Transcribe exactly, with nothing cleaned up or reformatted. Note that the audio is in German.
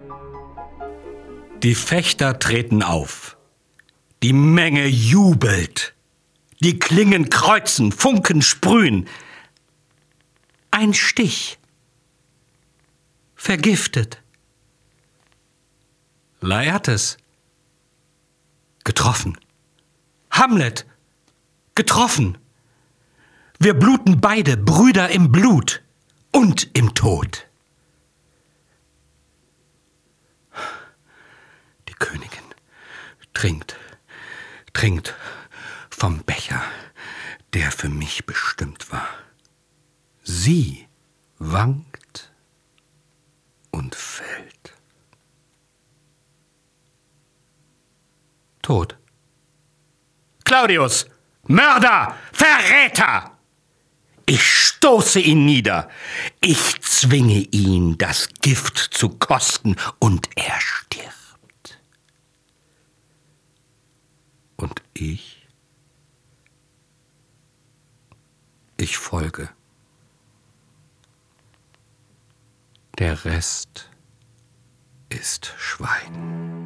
Die Fechter treten auf. Die Menge jubelt. Die Klingen kreuzen, Funken sprühen. Ein Stich. Vergiftet. Laertes. Getroffen. Hamlet. Getroffen. Wir bluten beide, Brüder im Blut und im Tod. Die Königin trinkt, trinkt vom Becher, der für mich bestimmt war. Sie wankt und fällt. Tot. Claudius! Mörder! Verräter! Ich stoße ihn nieder. Ich zwinge ihn, das Gift zu kosten, und er stirbt. Und ich? Ich folge. Der Rest ist Schweigen.